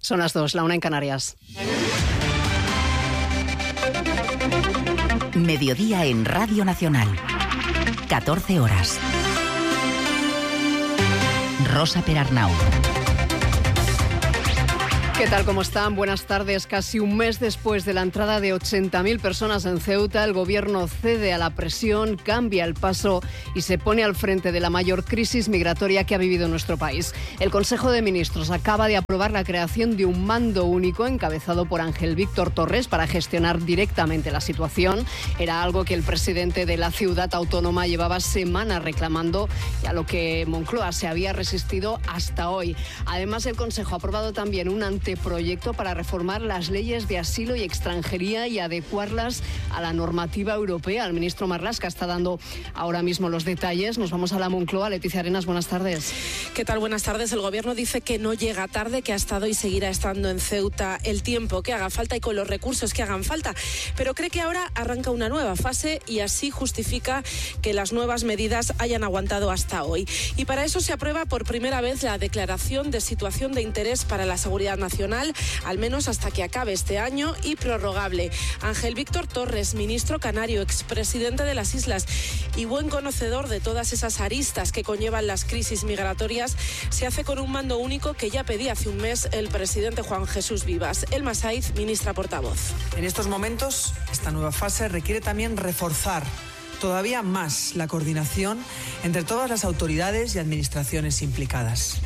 Son las 2, la 1 en Canarias. Mediodía en Radio Nacional. 14 horas. Rosa Perarnau. ¿Qué tal? ¿Cómo están? Buenas tardes. Casi un mes después de la entrada de 80.000 personas en Ceuta, el Gobierno cede a la presión, cambia el paso y se pone al frente de la mayor crisis migratoria que ha vivido nuestro país. El Consejo de Ministros acaba de aprobar la creación de un mando único encabezado por Ángel Víctor Torres para gestionar directamente la situación. Era algo que el presidente de la ciudad autónoma llevaba semanas reclamando y a lo que Moncloa se había resistido hasta hoy. Además, el Consejo ha aprobado también un anteproyecto para reformar las leyes de asilo y extranjería y adecuarlas a la normativa europea. El ministro Marlaska está dando ahora mismo los detalles. Nos vamos a la Moncloa. Leticia Arenas, buenas tardes. ¿Qué tal? Buenas tardes. El Gobierno dice que no llega tarde, que ha estado y seguirá estando en Ceuta el tiempo que haga falta y con los recursos que hagan falta, pero cree que ahora arranca una nueva fase y así justifica que las nuevas medidas hayan aguantado hasta hoy. Y para eso se aprueba por primera vez la declaración de situación de interés para la seguridad nacional, al menos hasta que acabe este año, y prorrogable. Ángel Víctor Torres, ministro canario, expresidente de las Islas y buen conocedor de todas esas aristas que conllevan las crisis migratorias, se hace con un mando único que ya pedía hace un mes el presidente Juan Jesús Vivas. Elma Saiz, ministra portavoz. En estos momentos, esta nueva fase requiere también reforzar todavía más la coordinación entre todas las autoridades y administraciones implicadas.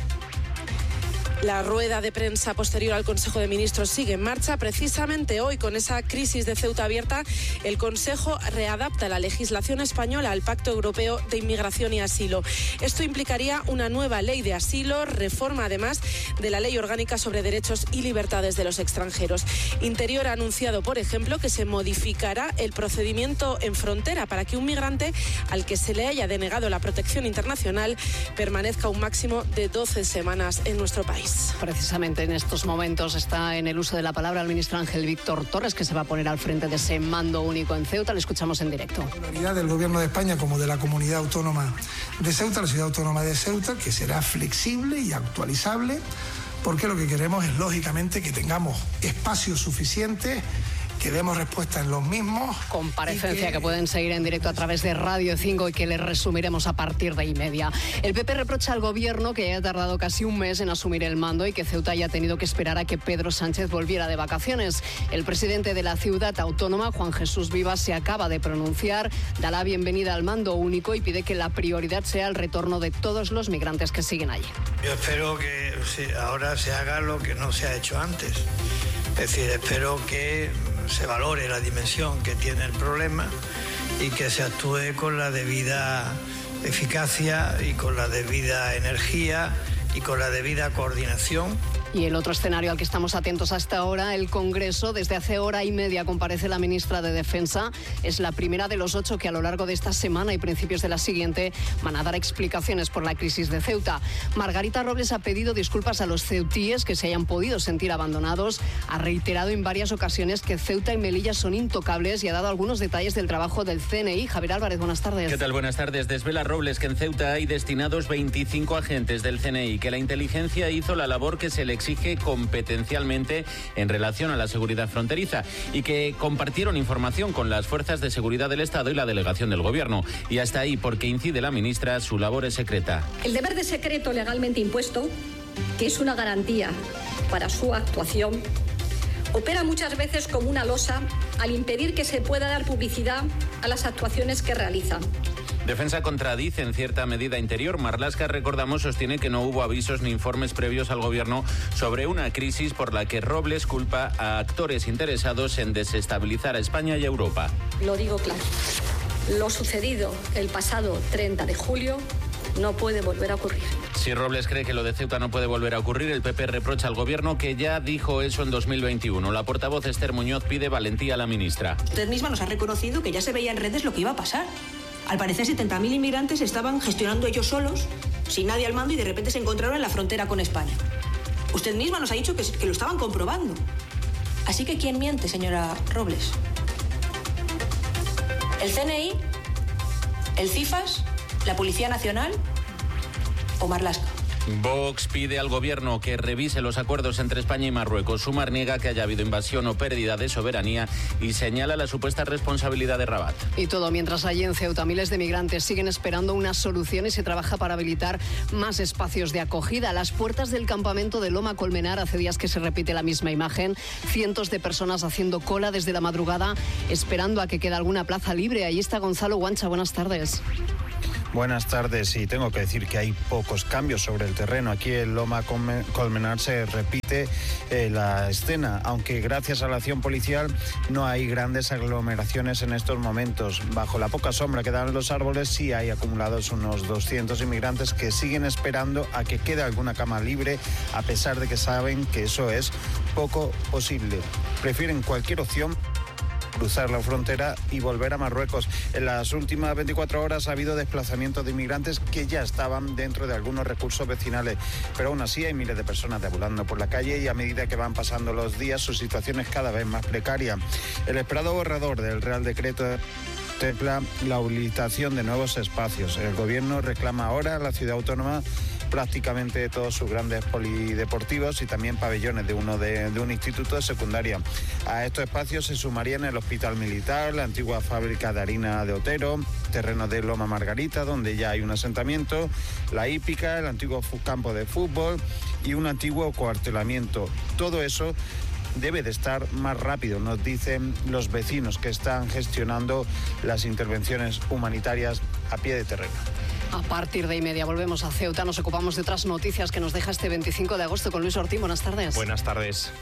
La rueda de prensa posterior al Consejo de Ministros sigue en marcha. Precisamente hoy, con esa crisis de Ceuta abierta, el Consejo readapta la legislación española al Pacto Europeo de Inmigración y Asilo. Esto implicaría una nueva ley de asilo, reforma además de la Ley Orgánica sobre Derechos y Libertades de los Extranjeros. Interior ha anunciado, por ejemplo, que se modificará el procedimiento en frontera para que un migrante al que se le haya denegado la protección internacional permanezca un máximo de 12 semanas en nuestro país. Precisamente en estos momentos está en el uso de la palabra el ministro Ángel Víctor Torres, que se va a poner al frente de ese mando único en Ceuta. Le escuchamos en directo. La prioridad del Gobierno de España como de la Comunidad Autónoma de Ceuta, la Ciudad Autónoma de Ceuta, que será flexible y actualizable, porque lo que queremos es, lógicamente, que tengamos espacio suficiente, que demos respuesta en los mismos. Comparecencia que pueden seguir en directo a través de Radio 5 y que les resumiremos a partir de 1:30. El PP reprocha al Gobierno que haya tardado casi un mes en asumir el mando y que Ceuta haya tenido que esperar a que Pedro Sánchez volviera de vacaciones. El presidente de la ciudad autónoma, Juan Jesús Vivas, se acaba de pronunciar, da la bienvenida al mando único y pide que la prioridad sea el retorno de todos los migrantes que siguen allí. Yo espero que ahora se haga lo que no se ha hecho antes. Es decir, espero que se valore la dimensión que tiene el problema y que se actúe con la debida eficacia y con la debida energía y con la debida coordinación. Y el otro escenario al que estamos atentos hasta ahora, el Congreso. Desde hace hora y media comparece la ministra de Defensa. Es la primera de los 8 que a lo largo de esta semana y principios de la siguiente van a dar explicaciones por la crisis de Ceuta. Margarita Robles ha pedido disculpas a los ceutíes que se hayan podido sentir abandonados. Ha reiterado en varias ocasiones que Ceuta y Melilla son intocables y ha dado algunos detalles del trabajo del CNI. Javier Álvarez, buenas tardes. ¿Qué tal? Buenas tardes. Desvela Robles que en Ceuta hay destinados 25 agentes del CNI, que la inteligencia hizo la labor que se le exige competencialmente en relación a la seguridad fronteriza y que compartieron información con las fuerzas de seguridad del Estado y la delegación del Gobierno. Y hasta ahí, porque incide la ministra, su labor es secreta. El deber de secreto legalmente impuesto, que es una garantía para su actuación, opera muchas veces como una losa al impedir que se pueda dar publicidad a las actuaciones que realizan. Defensa contradice en cierta medida Interior. Marlaska, recordamos, sostiene que no hubo avisos ni informes previos al Gobierno sobre una crisis por la que Robles culpa a actores interesados en desestabilizar a España y a Europa. Lo digo claro. Lo sucedido el pasado 30 de julio no puede volver a ocurrir. Si Robles cree que lo de Ceuta no puede volver a ocurrir, el PP reprocha al Gobierno que ya dijo eso en 2021. La portavoz Esther Muñoz pide valentía a la ministra. Usted misma nos ha reconocido que ya se veía en redes lo que iba a pasar. Al parecer 70.000 inmigrantes estaban gestionando ellos solos, sin nadie al mando, y de repente se encontraron en la frontera con España. Usted misma nos ha dicho que lo estaban comprobando. Así que ¿quién miente, señora Robles? ¿El CNI? ¿El CIFAS? ¿La Policía Nacional? ¿O Marlaska? Vox pide al gobierno que revise los acuerdos entre España y Marruecos. Sumar niega que haya habido invasión o pérdida de soberanía y señala la supuesta responsabilidad de Rabat. Y todo mientras allí en Ceuta miles de migrantes siguen esperando una solución y se trabaja para habilitar más espacios de acogida. A las puertas del campamento de Loma Colmenar hace días que se repite la misma imagen. Cientos de personas haciendo cola desde la madrugada esperando a que quede alguna plaza libre. Ahí está Gonzalo Guancha. Buenas tardes. Buenas tardes, y tengo que decir que hay pocos cambios sobre el terreno. Aquí en Loma Colmenar se repite la escena, aunque gracias a la acción policial no hay grandes aglomeraciones en estos momentos. Bajo la poca sombra que dan los árboles sí hay acumulados unos 200 inmigrantes que siguen esperando a que quede alguna cama libre, a pesar de que saben que eso es poco posible. Prefieren cualquier opción, cruzar la frontera y volver a Marruecos. En las últimas 24 horas ha habido desplazamientos de inmigrantes que ya estaban dentro de algunos recursos vecinales, pero aún así hay miles de personas deambulando por la calle y a medida que van pasando los días su situación es cada vez más precaria. El esperado borrador del Real Decreto contempla la habilitación de nuevos espacios. El gobierno reclama ahora a la ciudad autónoma prácticamente todos sus grandes polideportivos y también pabellones de un instituto de secundaria. A estos espacios se sumarían el Hospital Militar, la antigua fábrica de harina de Otero, terrenos de Loma Margarita, donde ya hay un asentamiento, la hípica, el antiguo campo de fútbol y un antiguo cuartelamiento. Todo eso debe de estar más rápido, nos dicen los vecinos que están gestionando las intervenciones humanitarias a pie de terreno. A partir de 1:30 volvemos a Ceuta. Nos ocupamos de otras noticias que nos deja este 25 de agosto con Luis Ortín. Buenas tardes. Buenas tardes.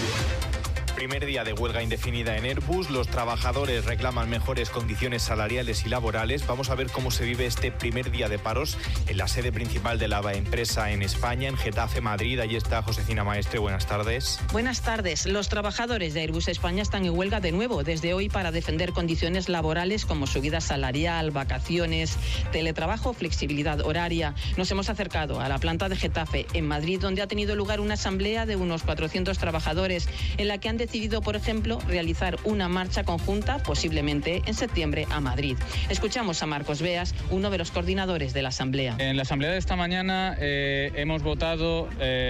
Primer día de huelga indefinida en Airbus. Los trabajadores reclaman mejores condiciones salariales y laborales. Vamos a ver cómo se vive este primer día de paros en la sede principal de la empresa en España, en Getafe, Madrid. Allí está Josefina Maestre. Buenas tardes. Buenas tardes. Los trabajadores de Airbus España están en huelga de nuevo desde hoy para defender condiciones laborales como subida salarial, vacaciones, teletrabajo, flexibilidad horaria. Nos hemos acercado a la planta de Getafe, en Madrid, donde ha tenido lugar una asamblea de unos 400 trabajadores en la que han decidido, por ejemplo, realizar una marcha conjunta, posiblemente en septiembre, a Madrid. Escuchamos a Marcos Beas, uno de los coordinadores de la asamblea. En la asamblea de esta mañana hemos votado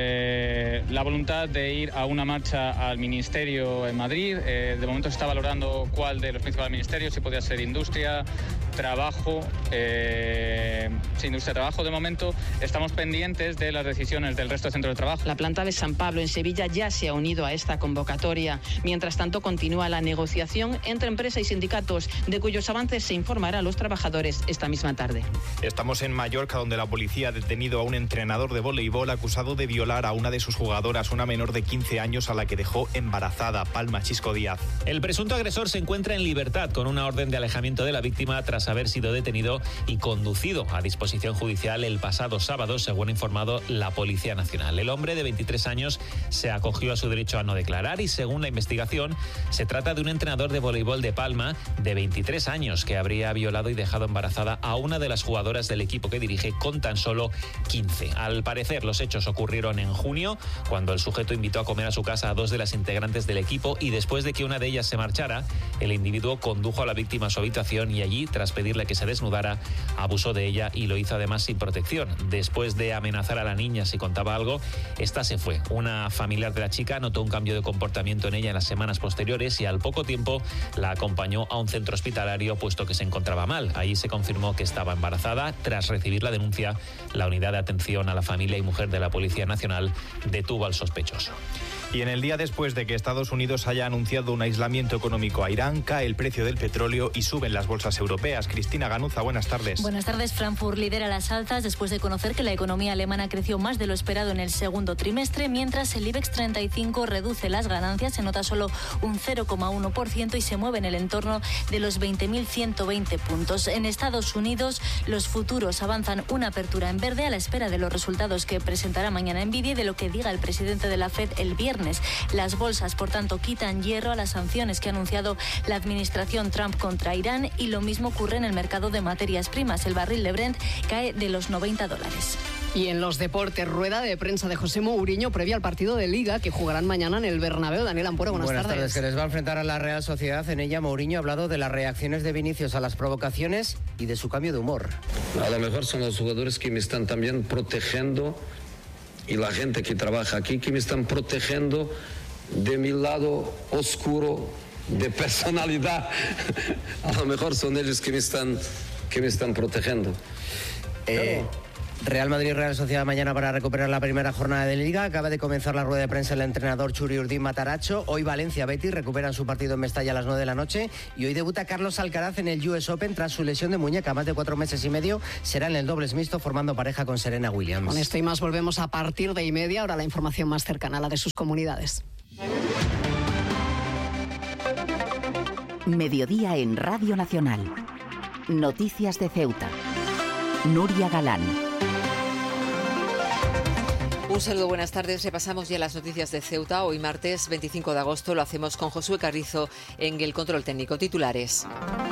la voluntad de ir a una marcha al Ministerio en Madrid. De momento se está valorando cuál de los principales ministerios, si podría ser Industria, Trabajo. Industria, Trabajo. De momento estamos pendientes de las decisiones del resto del centro de trabajo. La planta de San Pablo, en Sevilla, ya se ha unido a esta convocatoria. Mientras tanto, continúa la negociación entre empresa y sindicatos, de cuyos avances se informará a los trabajadores esta misma tarde. Estamos en Mallorca, donde la policía ha detenido a un entrenador de voleibol acusado de violar a una de sus jugadoras, una menor de 15 años a la que dejó embarazada. Palma Chisco Díaz. El presunto agresor se encuentra en libertad con una orden de alejamiento de la víctima tras haber sido detenido y conducido a disposición judicial el pasado sábado, según ha informado la Policía Nacional. El hombre de 23 años se acogió a su derecho a no declarar y, según la investigación, se trata de un entrenador de voleibol de Palma de 23 años que habría violado y dejado embarazada a una de las jugadoras del equipo que dirige con tan solo 15. Al parecer, los hechos ocurrieron en junio, cuando el sujeto invitó a comer a su casa a dos de las integrantes del equipo y después de que una de ellas se marchara, el individuo condujo a la víctima a su habitación y allí, tras pedirle que se desnudara, abusó de ella y lo hizo además sin protección. Después de amenazar a la niña si contaba algo, esta se fue. Una familiar de la chica notó un cambio de comportamiento en ella en las semanas posteriores y al poco tiempo la acompañó a un centro hospitalario puesto que se encontraba mal. Allí se confirmó que estaba embarazada. Tras recibir la denuncia, la unidad de atención a la familia y mujer de la Policía Nacional detuvo al sospechoso. Y en el día después de que Estados Unidos haya anunciado un aislamiento económico a Irán, cae el precio del petróleo y suben las bolsas europeas. Cristina Ganuza, buenas tardes. Buenas tardes. Frankfurt lidera las alzas después de conocer que la economía alemana creció más de lo esperado en el segundo trimestre, mientras el IBEX 35 reduce las ganancias, se nota solo un 0,1% y se mueve en el entorno de los 20.120 puntos. En Estados Unidos, los futuros avanzan una apertura en verde a la espera de los resultados que presentará mañana Nvidia y de lo que diga el presidente de la Fed el viernes. Las bolsas, por tanto, quitan hierro a las sanciones que ha anunciado la administración Trump contra Irán y lo mismo ocurre en el mercado de materias primas. El barril de Brent cae de los $90. Y en los deportes, rueda de prensa de José Mourinho previa al partido de Liga que jugarán mañana en el Bernabéu. Daniel Ampuero, buenas tardes. Que les va a enfrentar a la Real Sociedad. En ella, Mourinho ha hablado de las reacciones de Vinicius a las provocaciones y de su cambio de humor. A lo mejor son los jugadores que me están también protegiendo y la gente que trabaja aquí que me están protegiendo de mi lado oscuro de personalidad. A lo mejor son ellos que me están protegiendo. Real Madrid, Real Sociedad mañana para recuperar la primera jornada de Liga. Acaba de comenzar la rueda de prensa el entrenador Churi Urdín Matarazzo. Hoy Valencia, Betis recuperan su partido en Mestalla a las 9 de la noche. Y hoy debuta Carlos Alcaraz en el US Open tras su lesión de muñeca. Más de 4 meses y medio será en el dobles mixto formando pareja con Serena Williams. Con esto y más volvemos a partir de 1:30. Ahora la información más cercana a la de sus comunidades. Mediodía en Radio Nacional. Noticias de Ceuta. Nuria Galán. Un saludo, buenas tardes. Repasamos ya las noticias de Ceuta. Hoy martes 25 de agosto lo hacemos con Josué Carrizo en el control técnico. Titulares.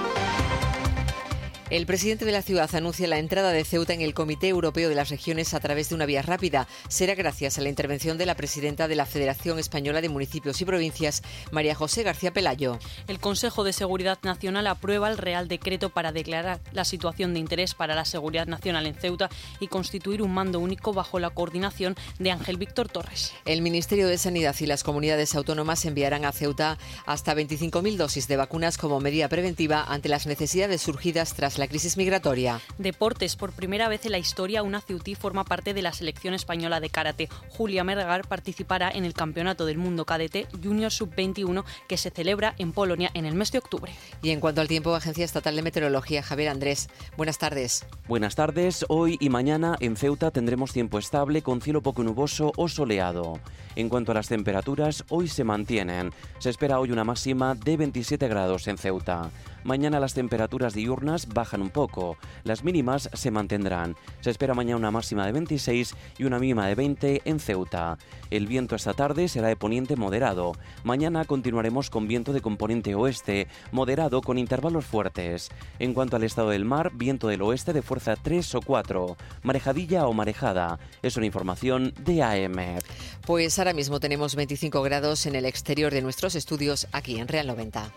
El presidente de la ciudad anuncia la entrada de Ceuta en el Comité Europeo de las Regiones a través de una vía rápida. Será gracias a la intervención de la presidenta de la Federación Española de Municipios y Provincias, María José García Pelayo. El Consejo de Seguridad Nacional aprueba el Real Decreto para declarar la situación de interés para la seguridad nacional en Ceuta y constituir un mando único bajo la coordinación de Ángel Víctor Torres. El Ministerio de Sanidad y las comunidades autónomas enviarán a Ceuta hasta 25.000 dosis de vacunas como medida preventiva ante las necesidades surgidas tras la crisis migratoria. Deportes. Por primera vez en la historia, una ceutí forma parte de la selección española de karate. Julia Mergar participará en el Campeonato del Mundo Cadete Junior Sub-21 que se celebra en Polonia en el mes de octubre. Y en cuanto al tiempo, Agencia Estatal de Meteorología, Javier Andrés. Buenas tardes. Buenas tardes. Hoy y mañana en Ceuta tendremos tiempo estable con cielo poco nuboso o soleado. En cuanto a las temperaturas, hoy se mantienen. Se espera hoy una máxima de 27 grados en Ceuta. Mañana las temperaturas diurnas bajan un poco, las mínimas se mantendrán. Se espera mañana una máxima de 26 y una mínima de 20 en Ceuta. El viento esta tarde será de poniente moderado. Mañana continuaremos con viento de componente oeste, moderado con intervalos fuertes. En cuanto al estado del mar, viento del oeste de fuerza 3 o 4, marejadilla o marejada. Es una información de AEMET. Pues ahora mismo tenemos 25 grados en el exterior de nuestros estudios aquí en Real 90.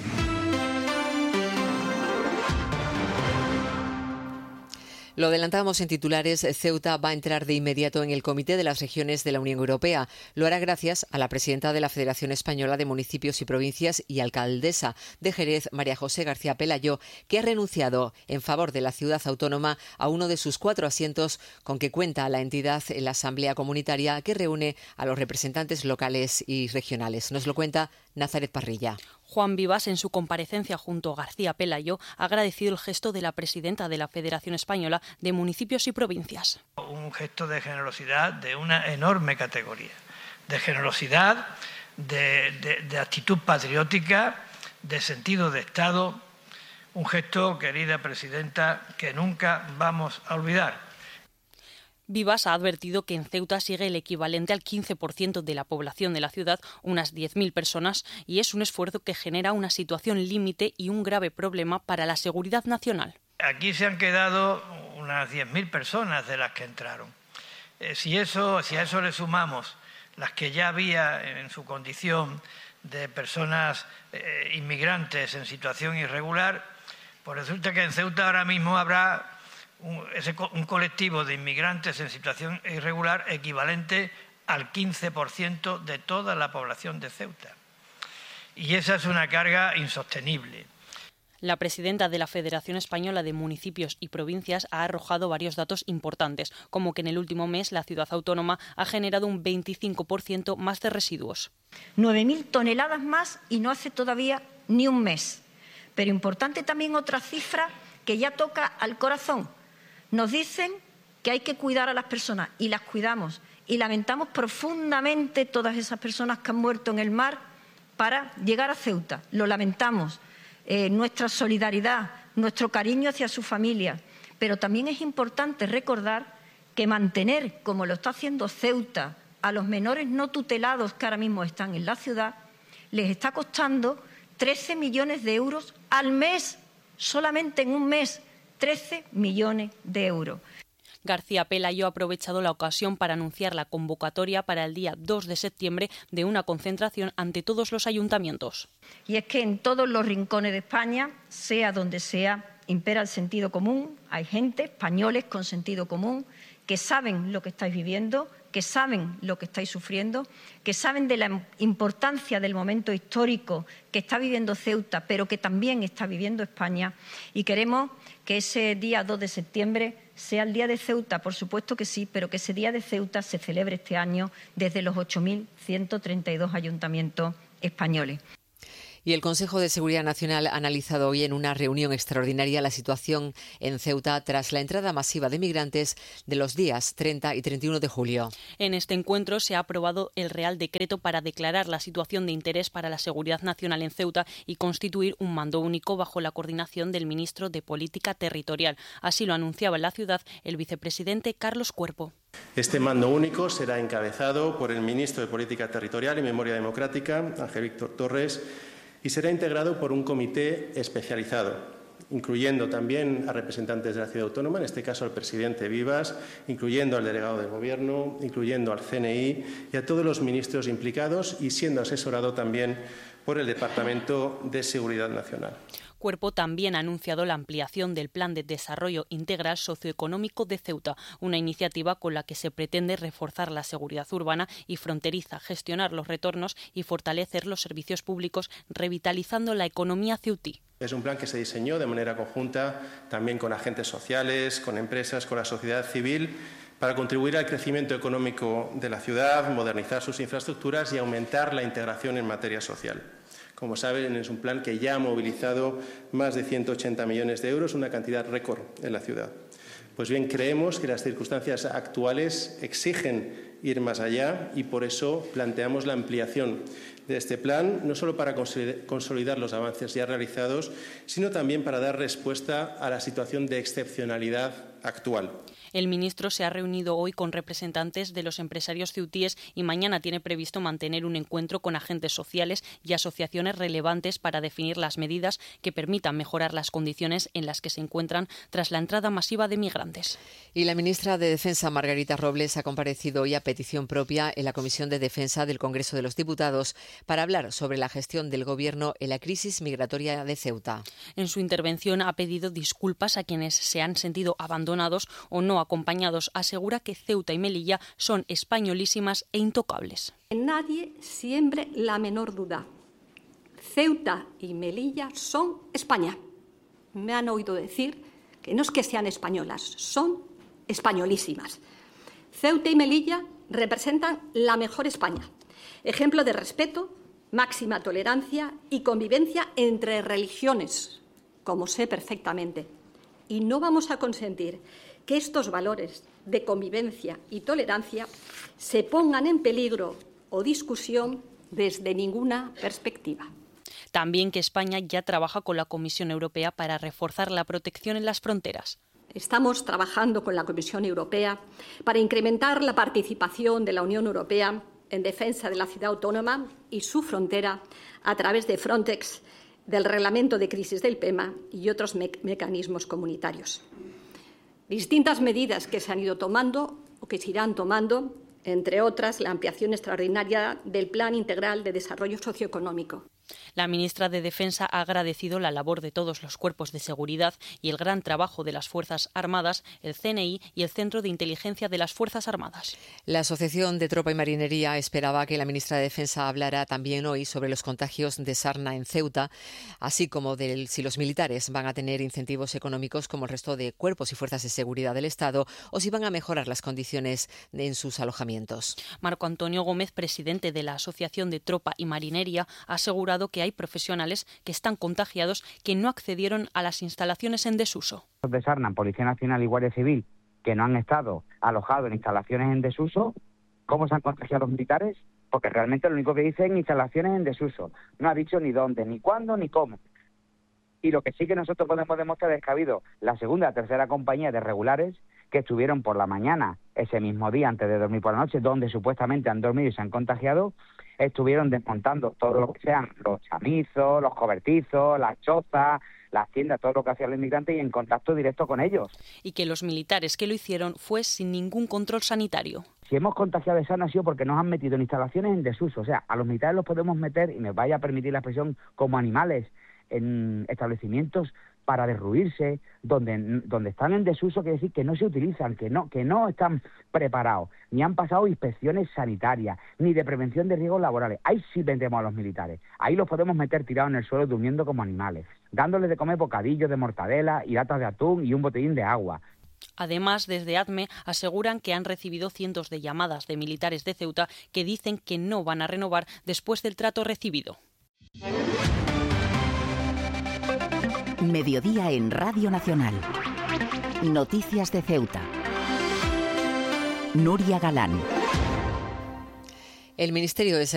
Lo adelantábamos en titulares, Ceuta va a entrar de inmediato en el Comité de las Regiones de la Unión Europea. Lo hará gracias a la presidenta de la Federación Española de Municipios y Provincias y alcaldesa de Jerez, María José García Pelayo, que ha renunciado en favor de la ciudad autónoma a uno de sus 4 asientos con que cuenta la entidad en la Asamblea Comunitaria que reúne a los representantes locales y regionales. Nos lo cuenta Nazaret Parrilla. Juan Vivas, en su comparecencia junto a García Pelayo, ha agradecido el gesto de la presidenta de la Federación Española de Municipios y Provincias. Un gesto de generosidad de una enorme categoría, de generosidad, de actitud patriótica, de sentido de Estado, un gesto, querida presidenta, que nunca vamos a olvidar. Vivas ha advertido que en Ceuta sigue el equivalente al 15% de la población de la ciudad, unas 10.000 personas, y es un esfuerzo que genera una situación límite y un grave problema para la seguridad nacional. Aquí se han quedado unas 10.000 personas de las que entraron. Si a eso le sumamos las que ya había en su condición de personas inmigrantes en situación irregular, pues resulta que en Ceuta ahora mismo habrá un colectivo de inmigrantes en situación irregular equivalente al 15% de toda la población de Ceuta. Y esa es una carga insostenible. La presidenta de la Federación Española de Municipios y Provincias ha arrojado varios datos importantes, como que en el último mes la ciudad autónoma ha generado un 25% más de residuos. 9.000 toneladas más y no hace todavía ni un mes. Pero importante también otra cifra que ya toca al corazón. Nos dicen que hay que cuidar a las personas y las cuidamos. Y lamentamos profundamente todas esas personas que han muerto en el mar para llegar a Ceuta. Lo lamentamos. Nuestra solidaridad, nuestro cariño hacia su familia. Pero también es importante recordar que mantener, como lo está haciendo Ceuta, a los menores no tutelados que ahora mismo están en la ciudad, les está costando 13 millones de euros al mes, solamente en un mes. 13 millones de euros. García Pelayo ha aprovechado la ocasión para anunciar la convocatoria para el día 2 de septiembre de una concentración ante todos los ayuntamientos. Y es que en todos los rincones de España, sea donde sea, impera el sentido común. Hay gente, españoles con sentido común, que saben lo que estáis viviendo, que saben lo que estáis sufriendo, que saben de la importancia del momento histórico que está viviendo Ceuta, pero que también está viviendo España. Y queremos que ese día 2 de septiembre sea el Día de Ceuta, por supuesto que sí, pero que ese Día de Ceuta se celebre este año desde los 8.132 ayuntamientos españoles. Y el Consejo de Seguridad Nacional ha analizado hoy en una reunión extraordinaria la situación en Ceuta tras la entrada masiva de migrantes de los días 30 y 31 de julio. En este encuentro se ha aprobado el Real Decreto para declarar la situación de interés para la seguridad nacional en Ceuta y constituir un mando único bajo la coordinación del ministro de Política Territorial. Así lo anunciaba en la ciudad el vicepresidente Carlos Cuerpo. Este mando único será encabezado por el ministro de Política Territorial y Memoria Democrática, Ángel Víctor Torres, y será integrado por un comité especializado, incluyendo también a representantes de la ciudad autónoma, en este caso al presidente Vivas, incluyendo al delegado del Gobierno, incluyendo al CNI y a todos los ministros implicados, y siendo asesorado también por el Departamento de Seguridad Nacional. Cuerpo también ha anunciado la ampliación del Plan de Desarrollo Integral Socioeconómico de Ceuta, una iniciativa con la que se pretende reforzar la seguridad urbana y fronteriza, gestionar los retornos y fortalecer los servicios públicos, revitalizando la economía ceutí. Es un plan que se diseñó de manera conjunta también con agentes sociales, con empresas, con la sociedad civil, para contribuir al crecimiento económico de la ciudad, modernizar sus infraestructuras y aumentar la integración en materia social. Como saben, es un plan que ya ha movilizado más de 180 millones de euros, una cantidad récord en la ciudad. Pues bien, creemos que las circunstancias actuales exigen ir más allá y por eso planteamos la ampliación de este plan, no solo para consolidar los avances ya realizados, sino también para dar respuesta a la situación de excepcionalidad actual. El ministro se ha reunido hoy con representantes de los empresarios ceutíes y mañana tiene previsto mantener un encuentro con agentes sociales y asociaciones relevantes para definir las medidas que permitan mejorar las condiciones en las que se encuentran tras la entrada masiva de migrantes. Y la ministra de Defensa, Margarita Robles, ha comparecido hoy a petición propia en la Comisión de Defensa del Congreso de los Diputados para hablar sobre la gestión del Gobierno en la crisis migratoria de Ceuta. En su intervención ha pedido disculpas a quienes se han sentido abandonados o no acompañados. Asegura que Ceuta y Melilla son españolísimas e intocables. Nadie siembre la menor duda. Ceuta y Melilla son España. Me han oído decir que no es que sean españolas, son españolísimas. Ceuta y Melilla representan la mejor España. Ejemplo de respeto, máxima tolerancia y convivencia entre religiones, como sé perfectamente. Y no vamos a consentir que estos valores de convivencia y tolerancia se pongan en peligro o discusión desde ninguna perspectiva. También que España ya trabaja con la Comisión Europea para reforzar la protección en las fronteras. Estamos trabajando con la Comisión Europea para incrementar la participación de la Unión Europea en defensa de la ciudad autónoma y su frontera a través de Frontex, del Reglamento de Crisis del PEMA y otros mecanismos comunitarios. Distintas medidas que se han ido tomando o que se irán tomando, entre otras la ampliación extraordinaria del Plan Integral de Desarrollo Socioeconómico. La ministra de Defensa ha agradecido la labor de todos los cuerpos de seguridad y el gran trabajo de las Fuerzas Armadas, el CNI y el Centro de Inteligencia de las Fuerzas Armadas. La Asociación de Tropa y Marinería esperaba que la ministra de Defensa hablara también hoy sobre los contagios de sarna en Ceuta, así como de si los militares van a tener incentivos económicos como el resto de cuerpos y fuerzas de seguridad del Estado o si van a mejorar las condiciones en sus alojamientos. Marco Antonio Gómez, presidente de la Asociación de Tropa y Marinería, ha asegurado que hay profesionales que están contagiados que no accedieron a las instalaciones en desuso. De Sarna, Policía Nacional y Guardia Civil, que no han estado alojados en instalaciones en desuso, ¿cómo se han contagiado los militares? Porque realmente lo único que dice es instalaciones en desuso. No ha dicho ni dónde, ni cuándo, ni cómo. Y lo que sí que nosotros podemos demostrar es que ha habido la segunda o tercera compañía de regulares que estuvieron por la mañana, ese mismo día, antes de dormir por la noche, donde supuestamente han dormido y se han contagiado, estuvieron desmontando todo lo que sean los chamizos, los cobertizos, las chozas, las tiendas, todo lo que hacían los inmigrantes y en contacto directo con ellos. Y que los militares que lo hicieron fue sin ningún control sanitario. Si hemos contagiado de sarna ha sido porque nos han metido en instalaciones en desuso. O sea, a los militares los podemos meter, y me vaya a permitir la expresión, como animales en establecimientos para derruirse, donde están en desuso, quiere decir que no se utilizan, que no están preparados, ni han pasado inspecciones sanitarias, ni de prevención de riesgos laborales. Ahí sí metemos a los militares, ahí los podemos meter tirados en el suelo durmiendo como animales, dándoles de comer bocadillos de mortadela y latas de atún y un botellín de agua. Además, desde ATME aseguran que han recibido cientos de llamadas de militares de Ceuta que dicen que no van a renovar después del trato recibido. Mediodía en Radio Nacional. Noticias de Ceuta. Nuria Galán. El Ministerio de